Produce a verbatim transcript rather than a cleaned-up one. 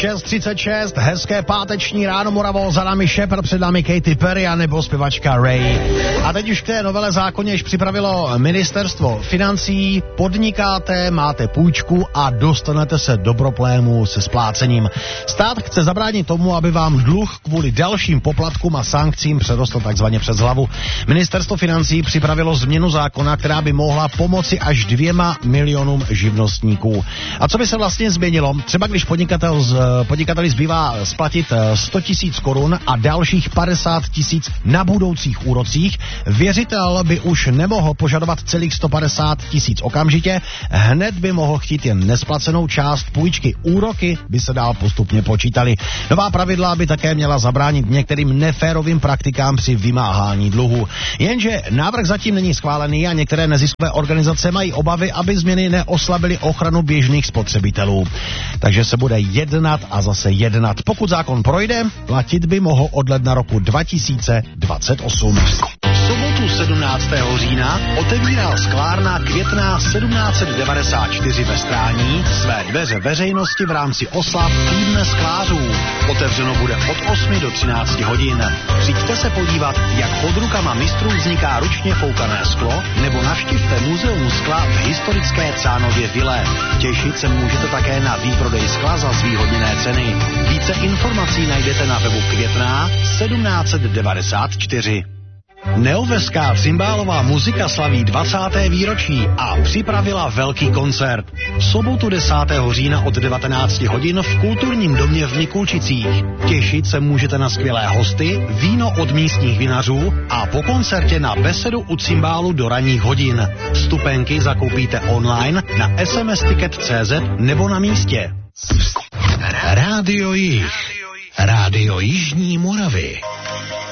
šest třicet šest, hezké páteční ráno, Moravo, za námi Shepard, před námi Katy Perry a nebo zpěvačka Ray. A teď už k té novele zákoně již připravilo ministerstvo financí, podnikáte, máte půjčku a dostanete se do problému se splácením. Stát chce zabránit tomu, aby vám dluh kvůli dalším poplatkům a sankcím přerostl takzvaně přes hlavu. Ministerstvo financí připravilo změnu zákona, která by mohla pomoci až dvěma milionům živnostníků. A co by se vlastně změnilo? Třeba když podnikatel z, podnikateli zbývá splatit sto tisíc korun a dalších padesát tisíc na budoucích úrocích, věřitel by už nemohl požadovat celých sto padesát tisíc okamžitě, hned by mohl chtít jen nesplacenou část půjčky. Úroky by se dál postupně počítaly. Nová pravidla by také měla zabránit některým neférovým praktikám při vymáhání dluhu. Jenže návrh zatím není schválený a některé neziskové organizace mají obavy, aby změny neoslabily ochranu běžných spotřebitelů. Takže se bude jednat a zase jednat. Pokud zákon projde, platit by mohl od ledna roku dva tisíce dvacet osm. V sobotu sedmnáctého října otevírá sklárna Květná sedmnáct set devadesát čtyři ve Strání své dveře veřejnosti v rámci oslav Týdne sklářů. Otevřeno bude od osmi do třinácti hodin. Přijďte se podívat, jak pod rukama mistrů vzniká ručně foukané sklo, nebo navštivte muzeum skla v historické Cánově vile. Těšit se můžete také na výprodej skla za zvýhodněné ceny. Více informací najdete na webu Květná sedmnáct set devadesát čtyři. Neoveská cymbálová muzika slaví dvacáté výročí a připravila velký koncert. V sobotu desátého října od devatenácti hodin v kulturním domě v Mikulčicích. Těšit se můžete na skvělé hosty, víno od místních vinařů a po koncertě na besedu u cymbálu do ranních hodin. Vstupenky zakoupíte online na es em es ticket tečka cé zet nebo na místě. Rádio Jih. Rádio Jižní Moravy.